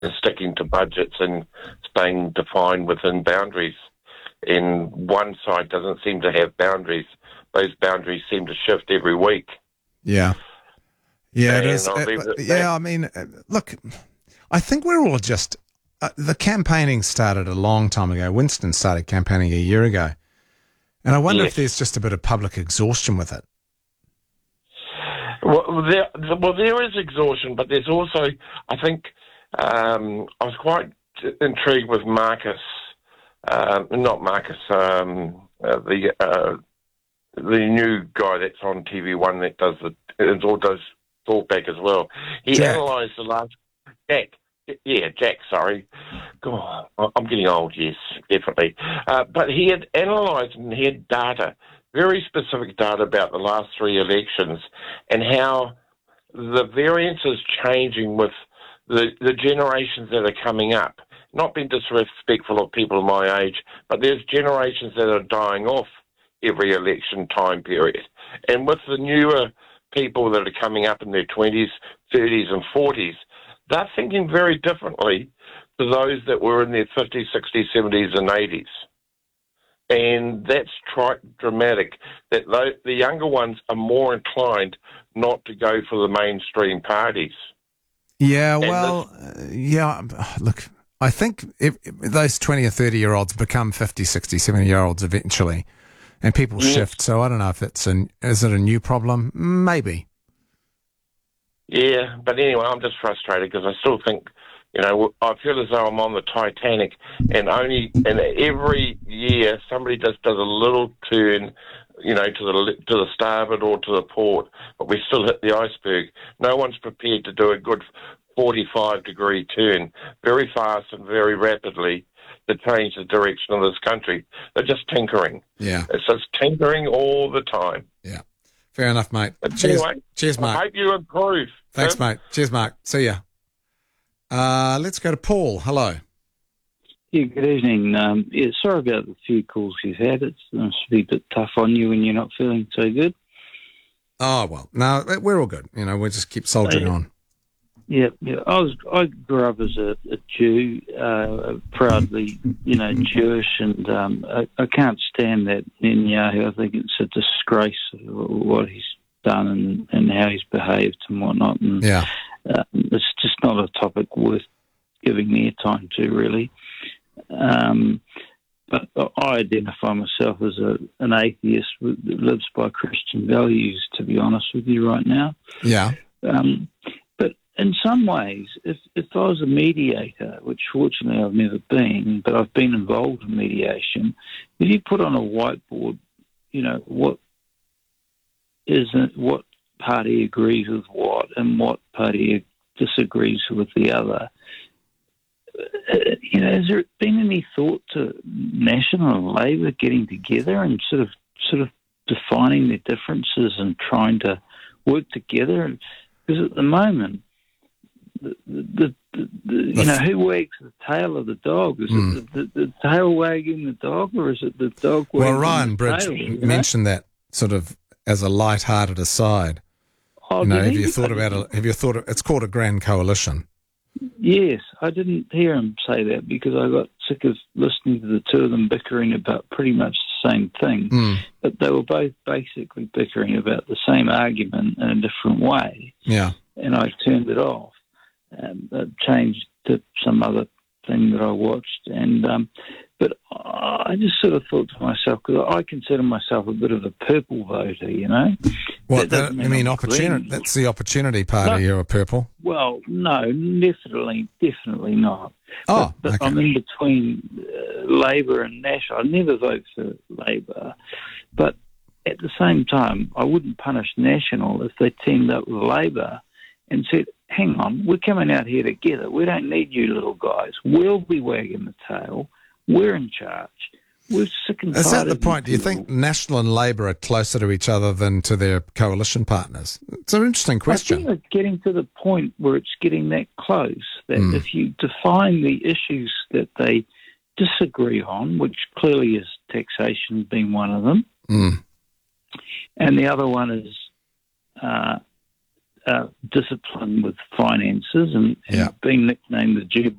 and sticking to budgets and staying defined within boundaries. And one side doesn't seem to have boundaries. Those boundaries seem to shift every week. Yeah. Yeah, it And is. I'll leave it at that. Yeah, I mean, look, I think we're all just... the campaigning started a long time ago. Winston started campaigning a year ago. And I wonder if there's just a bit of public exhaustion with it. Well, there is exhaustion, but there's also, I think, I was quite intrigued with Marcus, not Marcus, the new guy that's on TV1 that does talkback as well. He Jack. analysed the last Jack, sorry. God, I'm getting old, yes, definitely. But he had analysed and he had data, very specific data about the last three elections and how the variance is changing with the generations that are coming up. Not being disrespectful of people my age, but there's generations that are dying off every election time period. And with the newer people that are coming up in their 20s, 30s and 40s, they're thinking very differently to those that were in their 50s, 60s, 70s and 80s. And that's dramatic, that the younger ones are more inclined not to go for the mainstream parties. Yeah, look, I think if those 20 or 30-year-olds become 50, 60, 70-year-olds eventually, and people shift. So I don't know if is it a new problem? Maybe. Yeah, but anyway, I'm just frustrated because I still think, I feel as though I'm on the Titanic, and every year somebody just does a little turn, to the starboard or to the port, but we still hit the iceberg. No one's prepared to do a good 45-degree turn very fast and very rapidly to change the direction of this country. They're just tinkering. Yeah. It's just tinkering all the time. Yeah. Fair enough, mate. Anyway, cheers, Mark. I hope you improve. Thanks, mate. Cheers, Mark. See ya. Let's go to Paul. Hello. Yeah, good evening. Sorry about the few calls you've had. It's a bit tough on you when you're not feeling so good. Oh, well, no, we're all good. We'll just keep soldiering on. Yeah. I grew up as a Jew, proudly, Jewish, and I can't stand that Netanyahu. I think it's a disgrace what he's done and how he's behaved and whatnot. And it's just not a topic worth giving airtime to, really. But I identify myself as an atheist that lives by Christian values, to be honest with you right now. Yeah. But in some ways, if I was a mediator, which fortunately I've never been, but I've been involved in mediation, if you put on a whiteboard, what party agrees with what and what party disagrees with the other, has there been any thought to National and Labor getting together and sort of defining their differences and trying to work together? Because at the moment, who wags the tail of the dog? Is it the tail wagging the dog, or is it the dog wagging Ryan the Bridge tail? mentioned that sort of as a light-hearted aside. Have you thought it's called a grand coalition? Yes, I didn't hear him say that because I got sick of listening to the two of them bickering about pretty much the same thing. But they were both basically bickering about the same argument in a different way. Yeah. And I turned it off and changed to some other thing that I watched. But I just sort of thought to myself, because I consider myself a bit of a purple voter, What, you mean opportunity? That's the opportunity party, you're a purple? Well, no, definitely not. Oh, but okay. I'm in between Labor and National. I never vote for Labor. But at the same time, I wouldn't punish National if they teamed up with Labor and said, hang on, we're coming out here together. We don't need you little guys. We'll be wagging the tail. We're in charge. We're sick and tired. Is that the point? Do you think National and Labor are closer to each other than to their coalition partners? It's an interesting question. I think it's getting to the point where it's getting that close, that if you define the issues that they disagree on, which clearly is taxation being one of them, and the other one is discipline with finances and Yeah. being nicknamed the Jew